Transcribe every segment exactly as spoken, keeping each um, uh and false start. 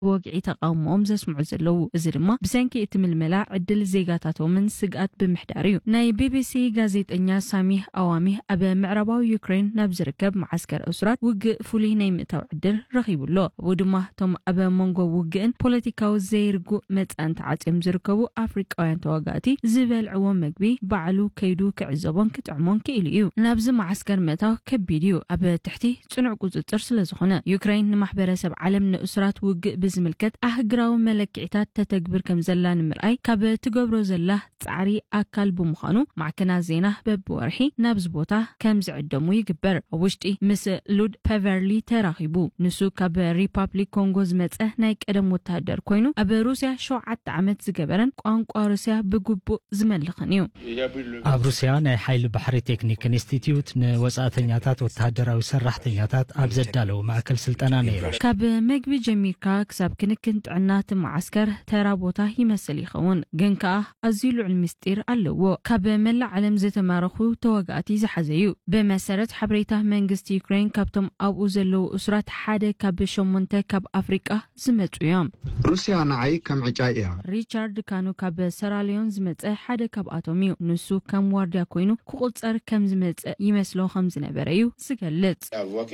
وقعي تقاومهم زسمعوا زلو زلما بسنكي اتململا عدل زيغاتاتهم من سقات بمحداريو ناي بي بي سي غازيت انيا سامي اوامي ابا معرباو يوكرين نابزركب معسكر اسرات وق فولي ناي متاو عدل رخيبولو ودما توم ابا مونغو وقن بوليتيكاو زيرغو متان تعاصم زركبو افريقاوያን ተዋጋቲ ዝበልዕዎ መግቢ ባዕሉ ከይዱ ክዕዘቦን ክትዕሞን ክኢልዩ ናብዚ معسكر متاو كبيديو اب تحتي صنع قصصر ስለዝኾነ ዩክሬን ንማሕበረሰብ ዓለም ንእስራት ውግእ ብዝምልከት ኣህግራው መለክዕታት ተተግብር ከም ዘላ ንምርኣይ ካብ ትገብሮ ዘላ ጻዕሪ ኣካል ብምዃኑ ማዕከና ዜና በብወርሒ ናብዚ ቦታ ከም ዝዕደሙ ይግበር ውሽጢ ምስ ሉድ ፐቨርሊ ተራኺቡ ንሱ ካብ ሪፓብሊክ ኮንጎ ዝመጸ ናይ ቀደም ወታደር ኮይኑ ኣብ ሩስያ ሸውዓተ ዓመት ዝገበረን ቋንቋ ሩስያ ብግቡእ ዝመልኽን እዩ ኣብ ሩስያ ናይ ሓይሊ ባሕሪ ቴክኒክ ኢንስቲትዩት ንወጻእተኛታት ወታደራዊ ሰራሕተኛታት ኣብ ዘዳለው ማዕከል ስልጠና ነይሩ ካብ መግቢ ጀሚርካ ክሳብ ክንክን ጥዕናት ማዕስከር ተራ ቦታ ይመስል ይኸውን ግን ከኣ ኣዝዩ ልዑል ምስጢር ኣለዎ ካብ መላ ዓለም ዝተማረኹ ተዋጋእቲ ዝሓዘዩ ብመሰረት ሓበሬታ መንግስቲ ዩክሬን ካብቶም ኣብኡ ዘለው እስራት ሓደ ካብ ሸሞንተ ካብ ኣፍሪቃ ዝመጹ እዮም ሩስያ ንዓይ ከም ዕጫይ እያ ሪቻርድ ካኑ ካብ ሰራሊዮን ዝመጸ ሓደ ካብ ኣቶም እዩ ንሱ ከም ዋርድያ ኮይኑ ክቁጸር ከም ዝመጸ ይመስሎ ከም ዝነበረ እዩ ዝገልጽ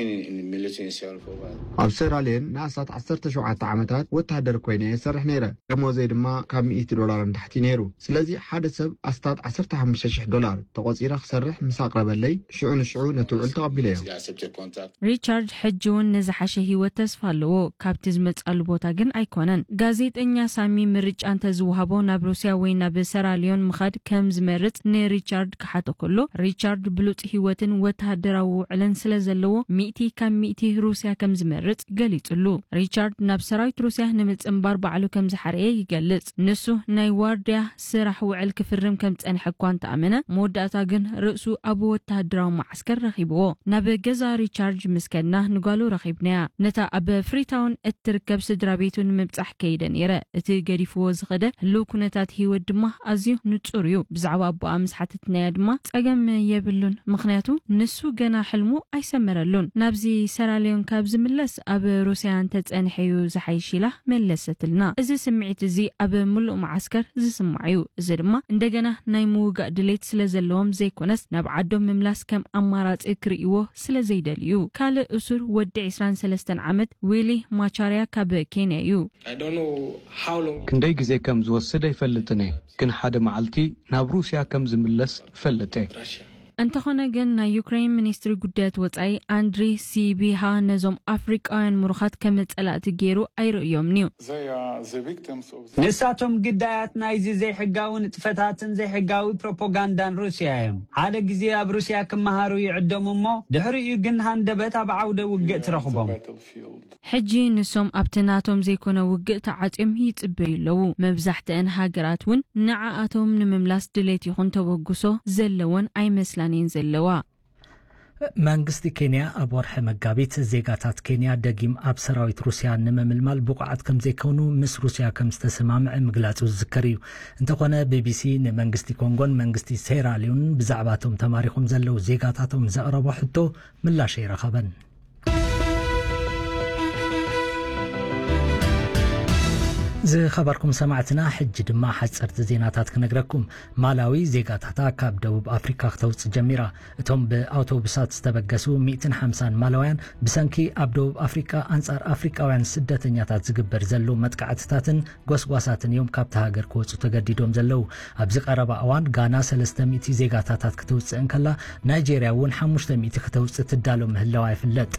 ኣብ ሰራሊዮን ንኣሳት ዓሰርተ ሸውዓተ ዓመታት ወታደር ኮይነ ይሰርሕ ነይረ ደሞዘይ ድማ ካብ مئة ዶላር ንታሕቲ ነይሩ ስለዚ ሓደ ሰብ ኣስታት ዓሰርተ ሓሙሽተ ሽሕ ዶላር ተቆፂረ ክሰርሕ ምስ ኣቅረበለይ ሽዑ ንሽዑ ነትውዕል ተቐቢለ እዮ ሪቻርድ ሕጂውን ንዝሓሸ ህይወት ተስፋ ኣለዎ ካብቲ ዝመጻሉ ቦታ ግን ኣይኮነን ጋዜጠኛ ሳሚ ምርጫ እንተ ዝወሃቦ ናብ ሩስያ ወይ ናብ ሰራሊዮን ምኻድ ከም ዝመርጽ ንሪቻርድ ክሓቶ ከሎ ሪቻርድ ብሉጽ ህይወትን ወታደራዊ ውዕልን ስለዘለዎ ሚእቲ ካብ ሚእቲ ሩስያ ከም ዝመርጽ ገሊጹሉ ሪቻርድ ናብ ሰራዊት ሩስያ ንምጽምባር ባዕሉ ከም ዝሓረየ ይገልጽ ንሱ ናይ ዋርድያ ስራሕ ውዕል ክፍርም ከም ጸንሐ እኳ እንተኣመነ መወዳእታ ግን ርእሱ ኣብ ወታደራዊ ማዕስከር ረኺብዎ ናብ ገዛ ሪቻርድ ምስከድና ንጓሉ ረኺብናያ ነታ ኣብ ፍሪታውን እትርከብ ስድራ ቤቱ ንምብጻሕ ከይደ ነይረ እቲ ገዲፍዎ ዝኸደ ህልው ኩነታት ህይወት ድማ ኣዝዩ ንጹር እዩ ብዛዕባ ኣቦኣ ምስ ሓተትናያ ድማ ጸገም የብሉን ምክንያቱ ንሱ ገና ሕልሙ ኣይሰመረሉን ናብዚ ሰራሊዮን ካብ ዝምለስ ኣብ ሩስያ እንተጸንሐዩ ዝሓይሽላ መለሰትልና እዚ ስምዒት እዚ ኣብ ሙሉእ ማዕስከር ዝስማዕዩ እዚ ድማ እንደገና ናይ ምውጋእ ድሌት ስለዘለዎም ዘይኮነስ ናብ ዓዶም ምምላስ ከም ኣማራጺ ክርእይዎ ስለዘይደልዩ ካልእ እሱር ወዲ عشرين وثلاثة ዓመት ዊሊ ማቻርያ ካብ ኬንያ እዩ ክንደይ ግዜ ከም ዝወስድ ይፈልጥኒ ግን ሓደ መዓልቲ ናብ ሩስያ ከም ዝምለስ ፈልጠ እንተኾነ ግን ናይ ዩክሬን ሚኒስትሪ ጉዳያት ወጻኢ አንድሪ ሲቢሃ ነዞም ኣፍሪቃውያን ምሩኻት ከም ጸላእቲ ገይሩ ኣይርእዮም ንዩ ንሳቶም ግዳያት ናይዚ ዘይሕጋውን ጥፈታትን ዘይሕጋዊ ፕሮፓጋንዳን ሩስያ እዮም ሓደ ግዜ ኣብ ሩስያ ክመሃሩ ይዕደሙ እሞ ድሕሪኡ ግን ሃንደበት ኣብ ዓውደ ውግእ ትረኽቦም ሕጂ ንሶም ኣብቲ ናቶም ዘይኮነ ውግእ ተዓጽዮም ይጽበዩለዉ መብዛሕትአን ሃገራት እውን ንዓኣቶም ንምምላስ ድሌት ይኹን ተወግሶ ዘለወን ኣይመስላን ዘለዋ መንግስቲ ኬንያ ኣብ ወርሒ መጋቢት ዜጋታት ኬንያ ደጊም ኣብ ሰራዊት ሩስያ ንምምልማል ብቑዓት ከም ዘይኮኑ ምስ ሩስያ ከም ዝተሰማምዐ ምግላጹ ዝዝከር እዩ እንተኾነ ቢቢሲ ንመንግስቲ ኮንጎን መንግስቲ ሴራሊዮን ብዛዕባቶም ተማሪኾም ዘለው ዜጋታቶም ዘቕረቦ ሕቶ ምላሽ ይረኸበን زي خبركم سمعتنا حج دما حصرت زيناتات كنغركم مالاوي زيغاتاتا كاب دبوب افريكا توص جميرا اتوم باوتوبسات استبغسو مئة وخمسين مالاويان بسنكي اب دبوب افريكا انصار افريكاوያን ስደተኛታት ዝግበር ዘሎ መጥቃዕትታትን ጎስጓሳትን ዮም ካብታ ሃገር ኮጽ ተገዲዶም ዘለው ኣብዚ ቀረባ ኣዋን ጋና ثلاث مئة زيغاتات ክትውፅእ እንከላ ናይጄሪያ ውን خمسة مئة ክትውፅእ ትዳሎ ምህላዋ ይፍለጥ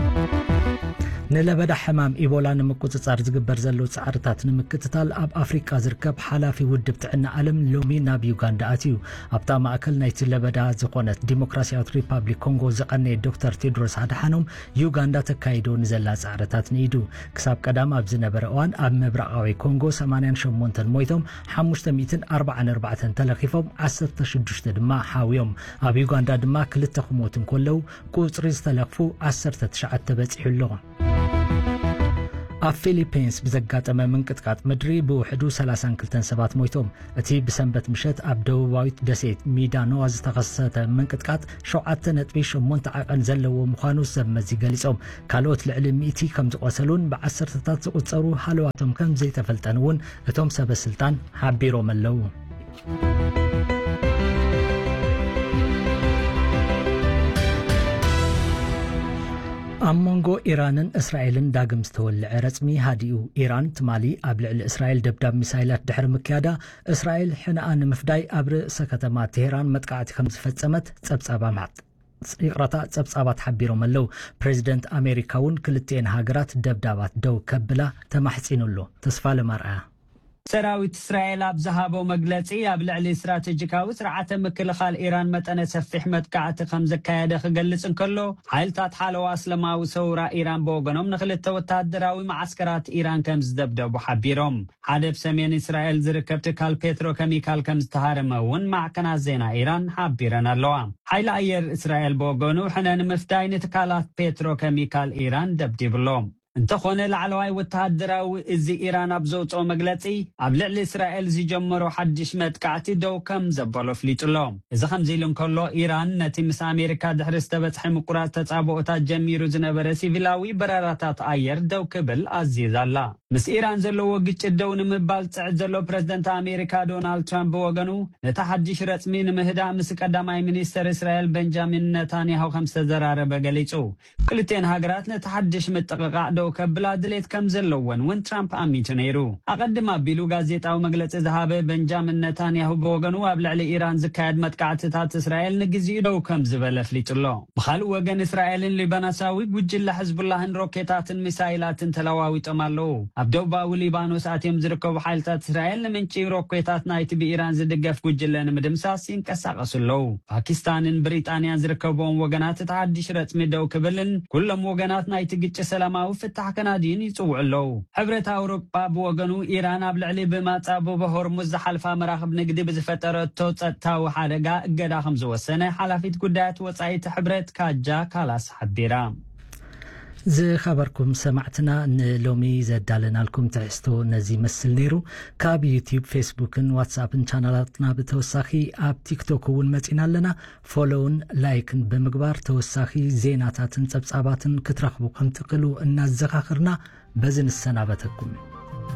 نلبدا حمام إيبولا نمكوتصار زغبر زلو صعرتات نمكتتال اب افريكا زركب حلافي ودب تعنا علم لومي ناب يوغندا اتيو ابتا ماكل نايت لبدا زقونت ديمقراطيات ريبابليك كونغو زقني دكتور تيدروس ادحانوم يوغندا تكايدو نزلا صعرتات نيدو كساب قدام اب زنبر اوان اب مبرقاوي كونغو ثمانية وثمانين مويتهم خمسة مئة وأربعة وأربعين تلخيفهم عشرة وستة دما حاويهم اب يوغندا دما كلته خموتن كلو قصري استلخفو عشرة وتسعة تبصحلو ኣብ ፊሊፒንስ ብዘጋጠመ ምንቅጥቃጥ ምድሪ ብውሕዱ ሰላሳ ወተን ሰባት ሞይቶም እቲ ብሰንበት ምሸት ኣብ ደቡባዊት ደሴት ሚዳኖዋ ዝተኸሰተ ምንቅጥቃጥ ሸውዓተ ነጥቢ ሸሞንተ ዓቐን ዘለዎ ምዃኑ ዘመዚ ገሊጾም ካልኦት ልዕሊ ሚእቲ ከም ዝቆሰሉን ብዓሰርተታት ዝቁጸሩ ሃለዋቶም ከም ዘይተፈልጠን እውን እቶም ሰበስልጣን ሓቢሮም ኣለዉ ኣሞንጎ ኢራንን እስራኤልን ዳግም ዝተወልዐ ረጽሚ ሃዲኡ ኢራን ትማሊ ኣብ ልዕሊ እስራኤል ደብዳብ ሚሳይላት ድሕሪ ምክያዳ እስራኤል ሕንኣ ንምፍዳይ ኣብ ርእሰ ከተማ ቴሄራን መጥቃዕቲ ከም ዝፈጸመት ጸብጻባ ማዕጥ ይቕረታ ጸብጻባት ሓቢሮም ኣለዉ ፕሬዚደንት ኣሜሪካ እውን ክልቲአን ሃገራት ደብዳባት ደው ከብላ ተማሕጺኑሎ ተስፋ ለማርኣያ ሰራዊት እስራኤል ኣብ ዝሃቦ መግለጺ ኣብ ልዕሊ ስትራቴጂካዊ ስርዓተ ምክልኻል ኢራን መጠነ ሰፊሕ መጥቃዕቲ ከም ዘካየደ ክገልጽ እንከሎ ሓይልታት ሓለዋ እስላማዊ ሰውራ ኢራን ብወገኖም ንኽልተ ወታደራዊ ማዓስከራት ኢራን ከም ዝደብደቡ ሓቢሮም ሓደ ብሰሜን እስራኤል ዝርከብ ትካል ፔትሮኬሚካል ከም ዝተሃረመ እውን ማዕከናት ዜና ኢራን ሓቢረን ኣለዋ ሓይሊ ኣየር እስራኤል ብወገኑ ሕነ ንምፍዳይ ንትካላት ፔትሮኬሚካል ኢራን ደብዲብሎም እንተኾነ ላዕለዋይ ወታደራዊ እዚ ኢራን ኣብ ዘውፅኦ መግለጺ ኣብ ልዕሊ እስራኤል ዝጀመሮ ሓድሽ መጥቃዕቲ ደው ከም ዘበሎ ፍሊጡሎ እዚ ከምዚ ኢሉ እንከሎ ኢራን ነቲ ምስ ኣሜሪካ ድሕሪ ዝተበፅሐ ምቁራት ተጻብኦታት ጀሚሩ ዝነበረ ሲቪላዊ በረራታት ኣየር ደው ክብል ኣዚዛላ ምስ ኢራን ዘለዎ ግጭት ደው ንምባል ጽዕድ ዘሎ ፕሬዝደንት ኣሜሪካ ዶናልድ ትራምፕ ብወገኑ ነታ ሓድሽ ረጽሚ ንምህዳእ ምስ ቀዳማይ ሚኒስተር እስራኤል ቤንጃሚን ነታንያሁ ከም ዝተዘራረበ ገሊጹ ክልቲአን ሃገራት ነታ ሓድሽ ምጥቕቃዕ ደው ከብላ ድሌት ከም ዘለወን ውን ትራምፕ ኣሚቱ ነይሩ ኣቀድማ ቢሉ ጋዜጣዊ መግለጺ ዝሃበ ቤንጃሚን ነታንያሁ ብወገኑ ኣብ ልዕሊ ኢራን ዝካየድ መጥቃዕትታት እስራኤል ንግዚኡ ደው ከም ዝበለ ፍሊጡሎ ብኻልእ ወገን እስራኤልን ሊባኖሳዊ ጉጅለ ሕዝቡላህን ሮኬታትን ሚሳይላትን ተለዋዊጦም ኣለዉ ኣብ ደቡባዊ ሊባኖስ ኣትዮም ዝርከቡ ሓይልታት እስራኤል ንምንጪ ሮኬታት ናይቲ ብኢራን ዝድገፍ ጉጅለ ንምድምሳስ ይንቀሳቐሱ ኣለዉ ፓኪስታንን ብሪጣንያን ዝርከብዎም ወገናት እቲ ሓድሽ ረጽሚ ደው ክብልን ኩሎም ወገናት ናይቲ ግጭት ሰላማዊ ፍታሕ ከናዲን ይጽውዑ ኣለዉ ሕብረት ኣውሮጳ ብወገኑ ኢራን ኣብ ልዕሊ ብማጻቦ በሆርሙዝ ዝሓልፋ መራኽብ ንግዲ ብዝፈጠረቶ ጸጥታዊ ሓደጋ እገዳ ከም ዝወሰነ ሓላፊት ጉዳያት ወጻኢት ሕብረት ካጃ ካላስ ሓቢራ ዝኸበርኩም ሰማዕትና ንሎሚ ዘዳለናልኩም ትሕዝቶ ነዚ መስል ነይሩ ካብ ዩቲዩብ ፌስቡክን ዋትስኣፕን ቻናላትና ብተወሳኺ ኣብ ቲክቶክ እውን መጺና ኣለና ፎሎውን ላይክን ብምግባር ተወሳኺ ዜናታትን ጸብጻባትን ክትረኽቡ ከም ትኽእሉ እናዘኻኽርና በዚ ንሰናበተኩም